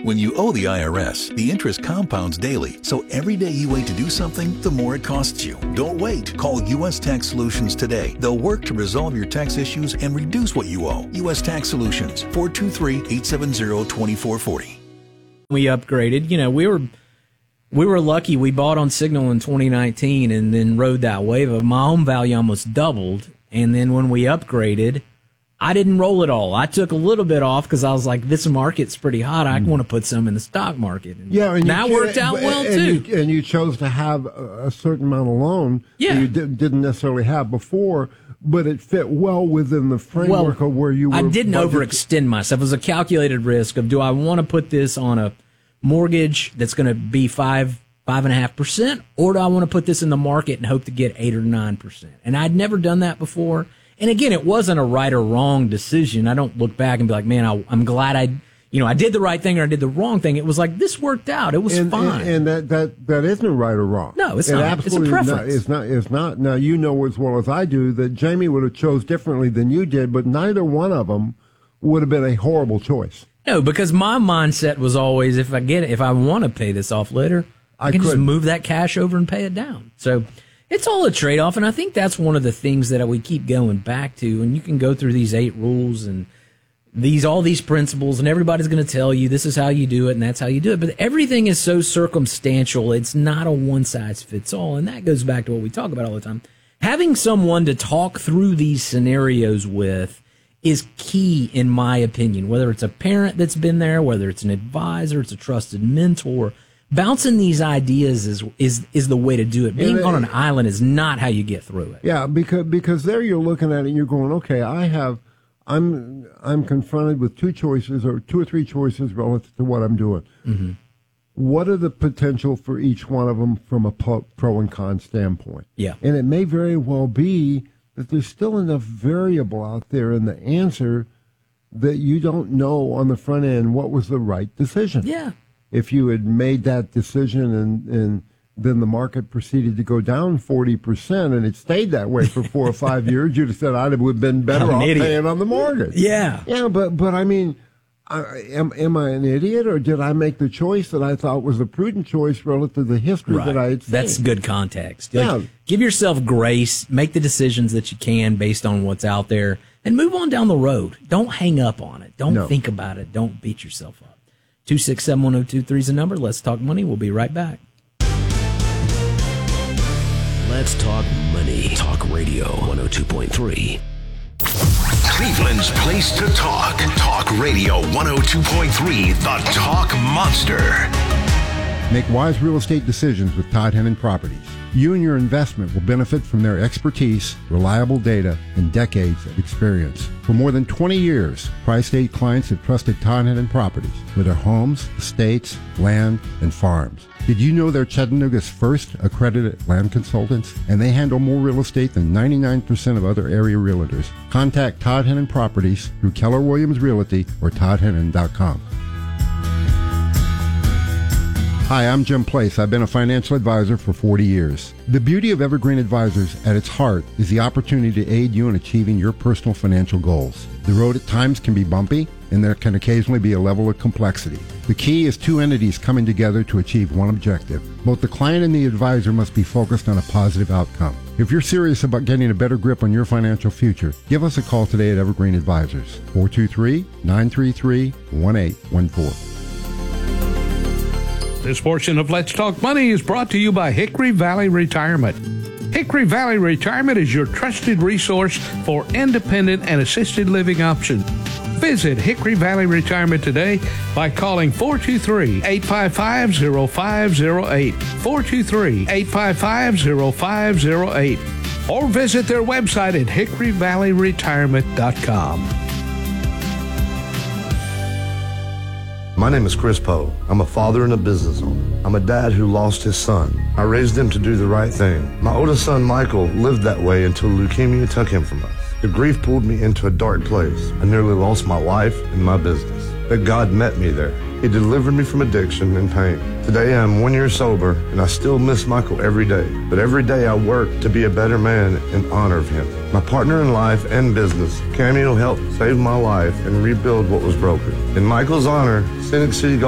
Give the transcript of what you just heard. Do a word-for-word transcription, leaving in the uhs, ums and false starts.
When you owe the I R S, the interest compounds daily, so every day you wait to do something, the more it costs you. Don't wait. Call U S Tax Solutions today. They'll work to resolve your tax issues and reduce what you owe. U S Tax Solutions, four two three, eight seven zero, two four four zero. We upgraded. You know, we were we were lucky. We bought on Signal in twenty nineteen and then rode that wave of my home value almost doubled. And then when we upgraded, I didn't roll it all. I took a little bit off because I was like, this market's pretty hot. I mm. want to put some in the stock market. And yeah, and that you, worked out and, well, and too. You, and you chose to have a certain amount of loan yeah. that you did, didn't necessarily have before, but it fit well within the framework well, of where you were. I didn't budgeted. overextend myself. It was a calculated risk of, do I want to put this on a mortgage that's going to be five, five and a half percent, or do I want to put this in the market and hope to get eight or nine percent? And I'd never done that before. And again, it wasn't a right or wrong decision. I don't look back and be like, man, I, I'm glad I, you know, I did the right thing or I did the wrong thing. It was like, this worked out. It was and, fine. And, and that, that, that isn't right or wrong. No, it's it not. Absolutely it's a preference. Not, it's not. It's not. Now, you know as well as I do that Jamie would have chose differently than you did, but neither one of them would have been a horrible choice. No, because my mindset was always, if I get it, if I want to pay this off later, I, I can could. just move that cash over and pay it down. So it's all a trade-off, and I think that's one of the things that we keep going back to. And you can go through these eight rules and these all these principles, and everybody's going to tell you this is how you do it and that's how you do it. But everything is so circumstantial. It's not a one-size-fits-all, and that goes back to what we talk about all the time. Having someone to talk through these scenarios with is key, in my opinion, whether it's a parent that's been there, whether it's an advisor, it's a trusted mentor. Bouncing these ideas is is is the way to do it. Being yeah, on an island is not how you get through it. Yeah, because because there you're looking at it and you're going, okay, I have, I'm I'm confronted with two choices or two or three choices relative to what I'm doing. Mm-hmm. What are the potential for each one of them from a pro, pro and con standpoint? Yeah, and it may very well be that there's still enough variable out there in the answer that you don't know on the front end what was the right decision. Yeah. If you had made that decision and, and then the market proceeded to go down forty percent and it stayed that way for four or five years, you'd have said I'd have been better off idiot. paying on the mortgage. Yeah. Yeah, but, but I mean, I, am, am I an idiot, or did I make the choice that I thought was a prudent choice relative to the history right. that I had seen? That's good context. Like, yeah. Give yourself grace, make the decisions that you can based on what's out there, and move on down the road. Don't hang up on it. Don't no. think about it. Don't beat yourself up. two six seven, one oh two three is the number. Let's Talk Money. We'll be right back. Let's Talk Money. Talk Radio one oh two point three. Cleveland's place to talk. Talk Radio one oh two point three, the Talk Monster. Make wise real estate decisions with Todd Hennon Properties. You and your investment will benefit from their expertise, reliable data, and decades of experience. For more than twenty years, Tri-State clients have trusted Todd Hennon Properties with their homes, estates, land, and farms. Did you know they're Chattanooga's first accredited land consultants? And they handle more real estate than ninety-nine percent of other area realtors. Contact Todd Hennon Properties through Keller Williams Realty or todd hennon dot com. Hi, I'm Jim Place. I've been a financial advisor for forty years. The beauty of Evergreen Advisors at its heart is the opportunity to aid you in achieving your personal financial goals. The road at times can be bumpy, and there can occasionally be a level of complexity. The key is two entities coming together to achieve one objective. Both the client and the advisor must be focused on a positive outcome. If you're serious about getting a better grip on your financial future, give us a call today at Evergreen Advisors, four two three, nine three three, one eight one four. This portion of Let's Talk Money is brought to you by Hickory Valley Retirement. Hickory Valley Retirement is your trusted resource for independent and assisted living options. Visit Hickory Valley Retirement today by calling four two three, eight five five, zero five zero eight, four two three, eight five five, zero five zero eight, or visit their website at hickory valley retirement dot com. My name is Chris Poe. I'm a father and a business owner. I'm a dad who lost his son. I raised him to do the right thing. My oldest son, Michael, lived that way until leukemia took him from us. The grief pulled me into a dark place. I nearly lost my life and my business. But God met me there. He delivered me from addiction and pain. Today I'm one year sober, and I still miss Michael every day. But every day I work to be a better man in honor of him. My partner in life and business, Cameo, helped save my life and rebuild what was broken. In Michael's honor, Scenic City